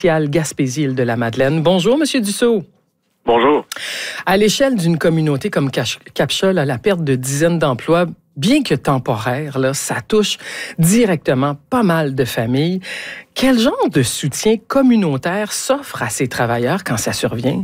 Gaspésie-Île-de-la-Madeleine. Bonjour, Monsieur Dussault. Bonjour. À l'échelle d'une communauté comme Capcha, la perte de dizaines d'emplois, bien que temporaire, ça touche directement pas mal de familles. Quel genre de soutien communautaire s'offre à ces travailleurs quand ça survient?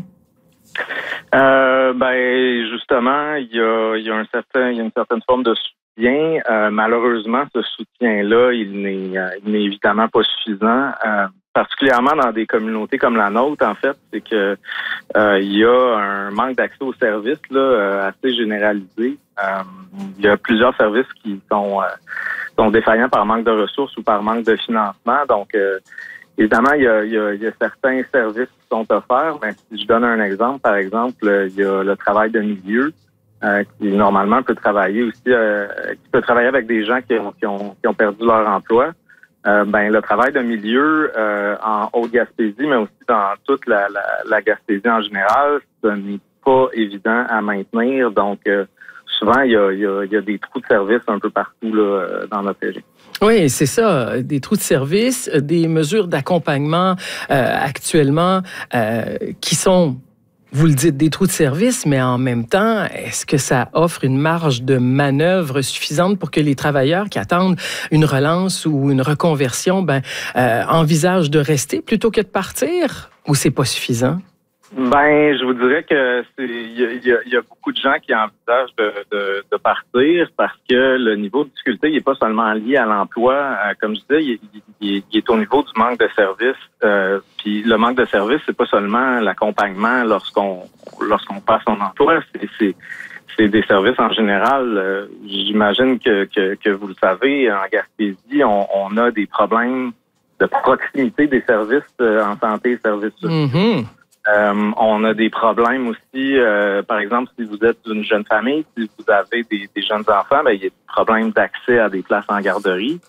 Justement, il y a une certaine forme de soutien. Malheureusement, ce soutien-là, il n'est évidemment pas suffisant. Particulièrement dans des communautés comme la nôtre, en fait, c'est que il y a un manque d'accès aux services assez généralisé. Il y a plusieurs services qui sont défaillants par manque de ressources ou par manque de financement. Donc, évidemment, il y a certains services qui sont offerts. Mais si je donne un exemple, par exemple, il y a le travail de milieu qui normalement peut travailler aussi, qui peut travailler avec des gens qui ont perdu leur emploi. Le travail de milieu en Haute-Gaspésie, mais aussi dans toute la Gaspésie en général, ce n'est pas évident à maintenir. Donc, souvent, il y a des trous de service un peu partout dans notre région. Oui, c'est ça, des trous de service, des mesures d'accompagnement actuellement qui sont, vous le dites, des trous de service, mais en même temps, est-ce que ça offre une marge de manœuvre suffisante pour que les travailleurs qui attendent une relance ou une reconversion envisagent de rester plutôt que de partir, ou c'est pas suffisant? Je vous dirais que il y a beaucoup de gens qui envisagent de partir parce que le niveau de difficulté n'est pas seulement lié à l'emploi. Comme je disais, il est au niveau du manque de services. Puis le manque de services, c'est pas seulement l'accompagnement lorsqu'on perd son emploi, c'est des services en général. J'imagine que vous le savez, en Gaspésie, on a des problèmes de proximité des services en santé et services sociaux. Mm-hmm. On a des problèmes aussi, par exemple, si vous êtes une jeune famille, si vous avez des jeunes enfants, il y a des problèmes d'accès à des places en garderie.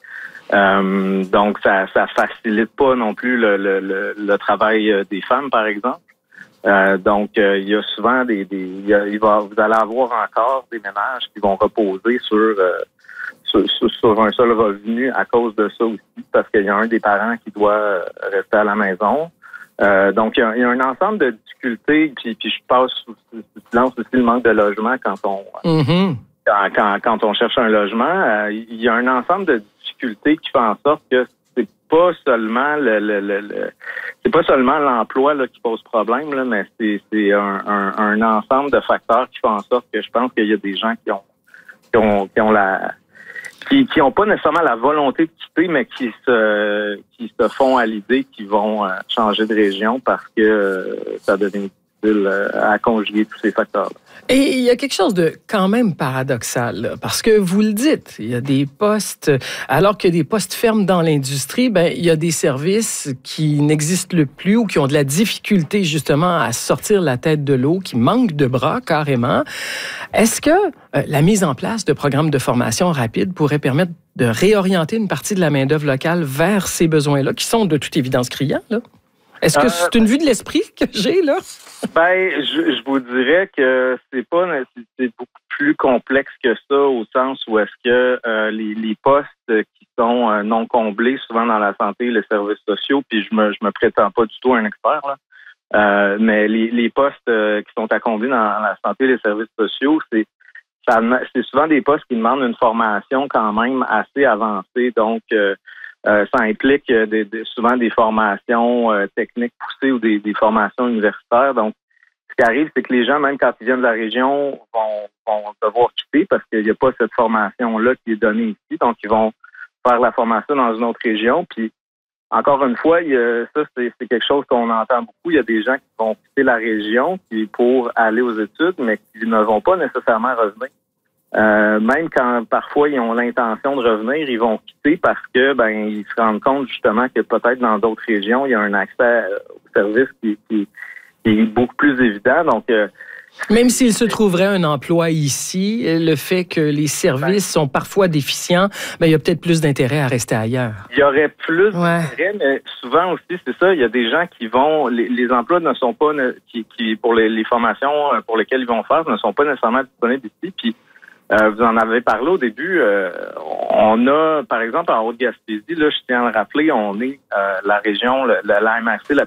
Donc, ça facilite pas non plus le travail des femmes, par exemple. Donc, il y a souvent vous allez avoir encore des ménages qui vont reposer sur un seul revenu à cause de ça aussi, parce qu'il y a un des parents qui doit rester à la maison. Donc, il y a un ensemble de difficultés, puis je passe sous silence aussi le manque de logement quand on cherche un logement. Il y a un ensemble de difficultés qui fait en sorte que c'est pas seulement c'est pas seulement l'emploi qui pose problème, mais c'est un ensemble de facteurs qui font en sorte que je pense qu'il y a des gens qui ont pas nécessairement la volonté de quitter, mais qui se font à l'idée qu'ils vont changer de région parce que ça devient difficile à conjuguer tous ces facteurs-là. Et il y a quelque chose de quand même paradoxal, parce que vous le dites, il y a des postes, alors que des postes ferment dans l'industrie, il y a des services qui n'existent plus ou qui ont de la difficulté justement à sortir la tête de l'eau, qui manquent de bras carrément. Est-ce que la mise en place de programmes de formation rapide pourrait permettre de réorienter une partie de la main-d'œuvre locale vers ces besoins-là, qui sont de toute évidence criants, là? Est-ce que c'est une vue de l'esprit que j'ai, là? Je vous dirais que c'est beaucoup plus complexe que ça, au sens où est-ce que les postes qui sont non comblés, souvent dans la santé et les services sociaux, puis je me prétends pas du tout un expert, là, mais les postes qui sont à combler dans la santé et les services sociaux, c'est souvent des postes qui demandent une formation quand même assez avancée, donc ça implique souvent des formations techniques poussées ou des formations universitaires. Donc, ce qui arrive, c'est que les gens, même quand ils viennent de la région, vont devoir quitter parce qu'il n'y a pas cette formation-là qui est donnée ici. Donc, ils vont faire la formation dans une autre région. Puis, encore une fois, ça, c'est quelque chose qu'on entend beaucoup. Il y a des gens qui vont quitter la région pour aller aux études, mais qui ne vont pas nécessairement revenir. Même quand parfois ils ont l'intention de revenir, ils vont quitter parce que ils se rendent compte justement que peut-être dans d'autres régions, il y a un accès aux services qui est beaucoup plus évident. Donc même s'il se trouverait un emploi ici, le fait que les services sont parfois déficients, il y a peut-être plus d'intérêt à rester ailleurs. Il y aurait plus d'intérêt, mais souvent aussi, c'est ça, il y a des gens qui vont, les emplois ne sont pas, qui pour les formations pour lesquelles ils vont faire, ne sont pas nécessairement disponibles ici. Puis Vous en avez parlé au début. On a, par exemple, en Haute-Gaspésie, là, je tiens à le rappeler, on est la région, la MRC la